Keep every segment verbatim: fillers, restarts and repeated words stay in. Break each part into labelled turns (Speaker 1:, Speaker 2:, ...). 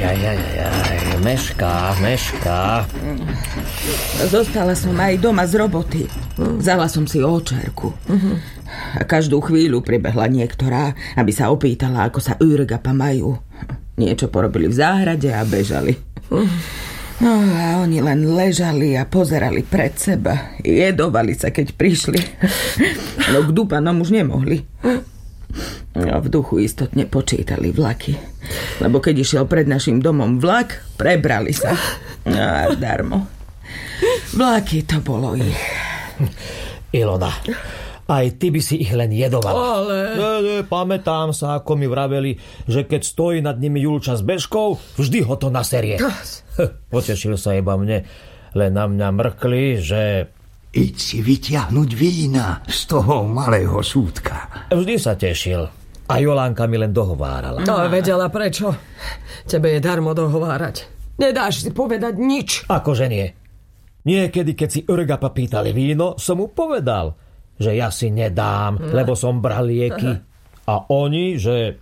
Speaker 1: Jaj, jaj, jaj, mešká, mešká.
Speaker 2: Zostala som aj doma z roboty. Vzala som si očerku. A každú chvíľu pribehla niektorá, aby sa opýtala, ako sa Ürgapa majú. Niečo porobili v záhrade a bežali. No a oni len ležali a pozerali pred seba. Jedovali sa, keď prišli. No k Dupanom už nemohli. No v duchu istotne počítali vlaky. Lebo keď išiel pred našim domom vlak, prebrali sa. No a darmo. Vlaky to bolo ich.
Speaker 1: Ilona, aj ty by si ich len jedovala.
Speaker 3: Ale...
Speaker 1: Ne, ne, pamätám sa, ako mi vraveli, že keď stojí nad nimi Julča s bežkou, vždy ho to naserie. Potešil sa iba mne, len na mňa mrkli, že...
Speaker 4: Iď si vyťahnuť vína z toho malého súdka.
Speaker 1: Vždy sa tešil. A Jolánka mi len dohovárala.
Speaker 3: No, vedela prečo. Tebe je darmo dohovárať. Nedáš si povedať nič.
Speaker 1: Akože nie. Niekedy, keď si Ürgapa pýtali víno, som mu povedal, že ja si nedám, no. lebo som bral lieky. A oni, že...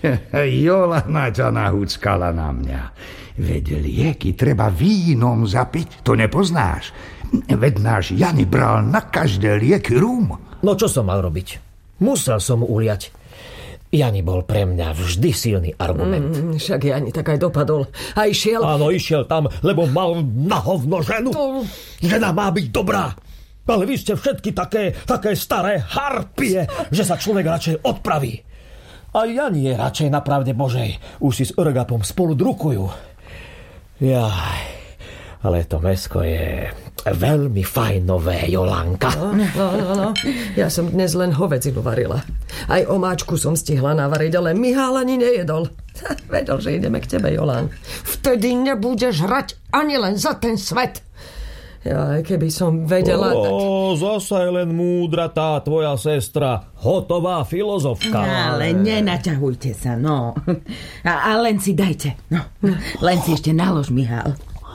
Speaker 4: Jolana ťa nahúckala na mňa. Veď lieky treba vínom zapiť, to nepoznáš. Veď náš Jani bral na každé lieky rum.
Speaker 1: No čo som mal robiť? Musel som mu uliať. Jani bol pre mňa vždy silný argument.
Speaker 3: Mm, však Jani tak aj dopadol. A išiel...
Speaker 1: Áno, išiel tam, lebo mal na hovno ženu. To... Žena má byť dobrá. Ale vy ste všetky také, také staré harpie, že sa človek radšej odpraví. A Jani je radšej na pravde Božej. Už si s Ürgapom spolu drukujú. Jaj, ale to mäsko je veľmi fajnové, Jolánka.
Speaker 3: No, no, no, no. Ja som dnes len hovedzinu varila. Aj omáčku som stihla navariť, ale Mihál ani nejedol. Vedel, že ideme k tebe, Jolán. Vtedy nebudeš hrať ani len za ten svet. Ja, keby som vedela...
Speaker 1: Ó,
Speaker 3: tak...
Speaker 1: zasa je len múdra tá tvoja sestra. Hotová filozofka.
Speaker 2: Ale nenaťahujte sa, no. A, a len si dajte. No, len si ešte nalož, Mihál.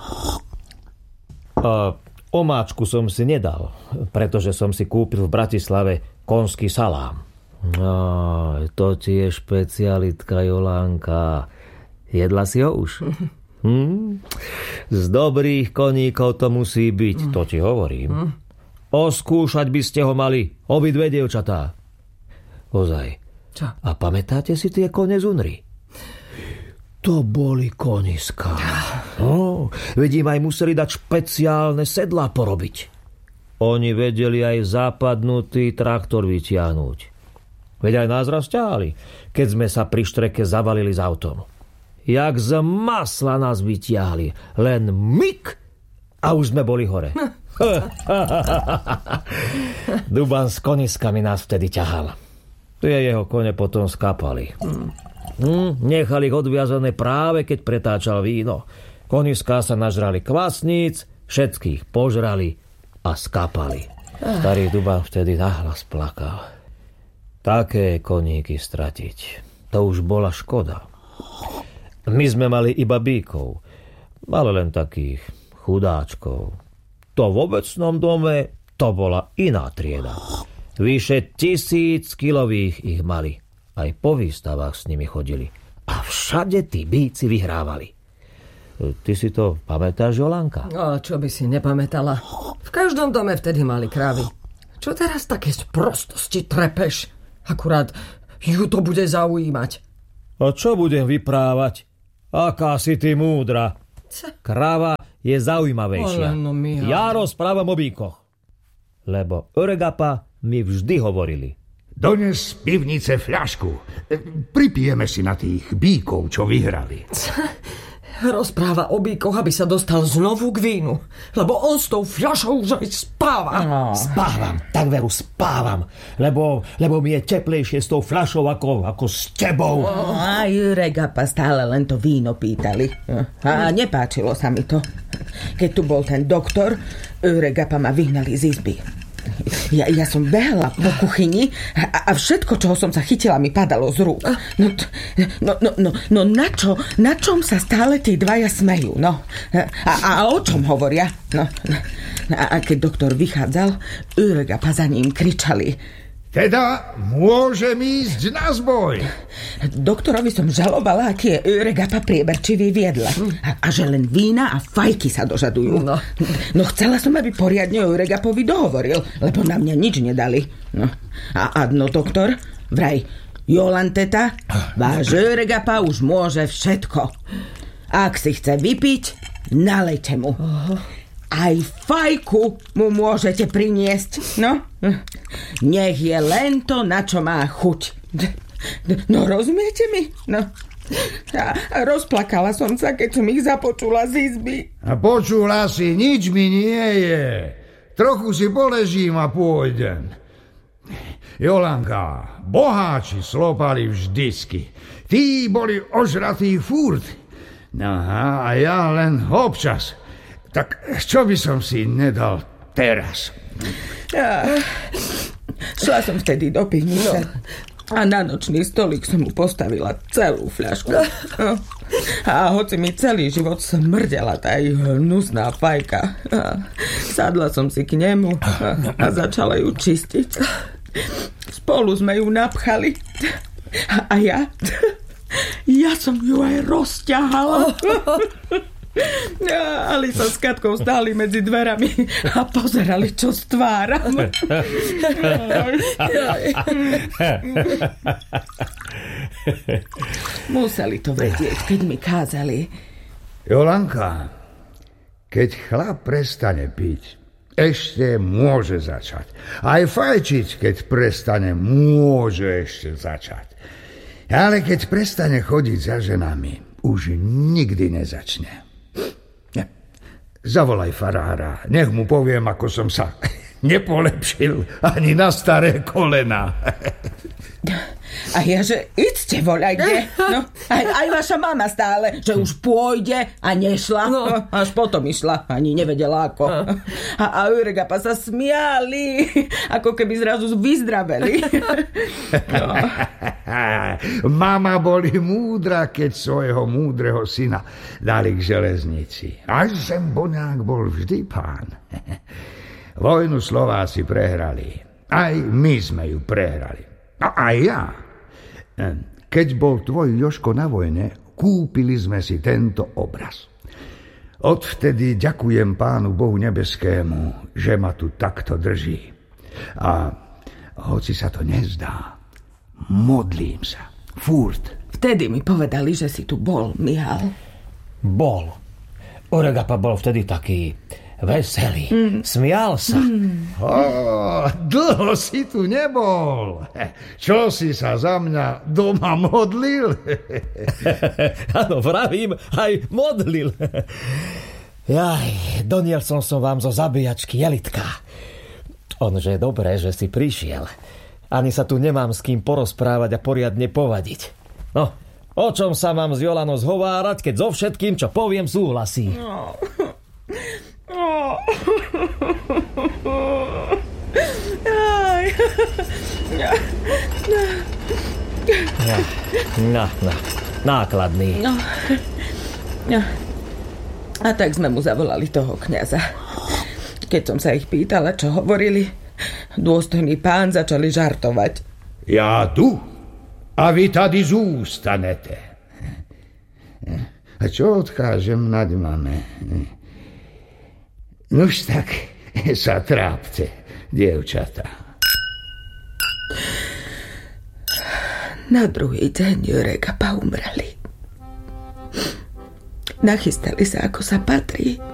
Speaker 1: A omáčku som si nedal, pretože som si kúpil v Bratislave konský salám. No, to ti je špecialitka, Jolánka. Jedla si ho už? Hm? Z dobrých koníkov to musí byť, to ti hovorím. Oskúšať by ste ho mali, obidve dievčatá. Ozaj.
Speaker 3: Čo?
Speaker 1: A pamätáte si tie kone z Unry? To boli koniská. No, vedím, aj museli dať špeciálne sedlá porobiť. Oni vedeli aj západnutý traktor vytiahnuť. Veď aj nás raz ťahali, keď sme sa pri štreke zavalili s autom. Jak z masla nás vytiahli. Len myk a už sme boli hore. Duban s koniskami nás vtedy ťahal. Tie jeho kone potom skápali. Hm, nechali ich odviazané práve keď pretáčal víno. Koniská sa nažrali kvasníc, všetkých požrali a skápali. Starý Duban vtedy nahlas plakal. Také koníky stratiť, to už bola škoda. My sme mali iba bíkov, ale len takých chudáčkov. To v obecnom dome to bola iná trieda. Vyše tisíc kilových ich mali. Aj po výstavách s nimi chodili. A všade tí bíci vyhrávali. Ty si to pamätáš, Jolánka?
Speaker 3: No, čo by si nepamätala. V každom dome vtedy mali krávy. Čo teraz také sprostosti trepeš? Akurát ju to bude zaujímať.
Speaker 1: A čo budem vyprávať? Aká si ty múdra. Kráva je zaujímavejšia.
Speaker 3: No, no,
Speaker 1: ja rozprávam o bíkoch. Lebo Ürgapa mi vždy hovorili.
Speaker 4: Dones z pivnice fľašku. Pripijeme si na tých bíkov, čo vyhrali.
Speaker 3: Rozpráva o bíkoch, aby sa dostal znovu k vínu. Lebo on s tou fľašou už aj spáva.
Speaker 1: No. Spávam, tak veru spávam. Lebo, lebo mi je teplejšie s tou fľašou ako, ako s tebou.
Speaker 2: No, a Ürgapa stále len to víno pýtali. A nepáčilo sa mi to. Keď tu bol ten doktor, Ürgapa ma vyhnali z izby. Ja, ja som behala po kuchyni a, a všetko, čoho som sa chytila, mi padalo z rúk. No, no, no, no, no na čo? Na čom sa stále tí dvaja smejú? No, a, a o čom hovoria? No, a, a keď doktor vychádzal, Ürgapa za ním kričali:
Speaker 4: Teda môžem ísť na zboj.
Speaker 2: Doktorovi som žalovala, aký je Öregapa prieberčivý v jedle. A, a že len vína a fajky sa dožadujú.
Speaker 3: No.
Speaker 2: no chcela som, aby poriadne Öregapovi dohovoril, lebo na mňa nič nedali. No. A adno, doktor, vraj, Jolanteta, váš Öregapa už môže všetko. Ak si chce vypiť, nalejte mu. Aj fajku mu môžete priniesť. No, nech je len to, na čo má chuť. No, rozumiete mi? No. A rozplakala som sa, keď som ich započula z izby.
Speaker 4: A počula si, nič mi nie je. Trochu si poležím a pôjdem. Jolanka, boháči slopali vždycky. Tí boli ožratí furt. Aha, a ja len občas. Tak čo by som si nedal teraz?
Speaker 2: Ja, šla som vtedy do pivnice. No. A na nočný stolík som mu postavila celú fľašku. No. A hoci mi celý život smrdela tá ich hnusná fajka, sadla som si k nemu a, a začala ju čistiť. Spolu sme ju napchali. A ja... Ja som ju aj rozťahala. Ja, Alisa s Katkou stáli medzi dverami a pozerali, čo stváram. Museli to vedieť, keď mi kázali.
Speaker 4: Jolanka, keď chlap prestane piť, ešte môže začať. Aj fajčiť, keď prestane, môže ešte začať. Ale keď prestane chodiť za ženami, už nikdy nezačne. Zavolaj farára, nech mu poviem, ako som sa nepolepšil ani na staré kolena.
Speaker 2: A ja, že idste voľajte. No, aj, aj vaša mama stále, že už pôjde a nešla. No. No, až potom išla, ani nevedela ako. A, a Öregapa sa smiali, ako keby zrazu vyzdraveli. No.
Speaker 4: Mama boli múdra, keď svojho múdreho syna dali k železnici. A Zemboňák bol vždy pán. Vojnu Slováci prehrali. Aj my sme ju prehrali. A aj ja. Keď bol tvoj Jožko na vojne, kúpili sme si tento obraz. Odvtedy ďakujem Pánu Bohu nebeskému, že ma tu takto drží. A hoci sa to nezdá, modlím sa. Furt.
Speaker 2: Vtedy mi povedali, že si tu bol, Mihal.
Speaker 1: Bol. Öregapa bol vtedy taký veselý. Mm. Smial sa.
Speaker 4: Mm. Oh, dlho si tu nebol. Čo si sa za mňa doma modlil?
Speaker 1: Áno, vravím, aj modlil. Jaj, doniesol som vám zo zabíjačky Jelitka. Onže je dobré, že si prišiel. Ani sa tu nemám s kým porozprávať a poriadne povadiť. No, o čom sa mám s Jolanou zhovárať, keď so všetkým, čo poviem, súhlasí? No. Oh. No, no, nákladný.
Speaker 2: No. No. A tak sme mu zavolali toho kňaza. Keď som sa ich pýtala, čo hovorili, dôstojný pán začali žartovať.
Speaker 4: Ja tu a vy tady zústanete. A čo odkážem nad mame? Nož tak sa trápte, dievčatá.
Speaker 2: Na druhý deň Öregapa umreli. Nachystali sa, ako sa patrí.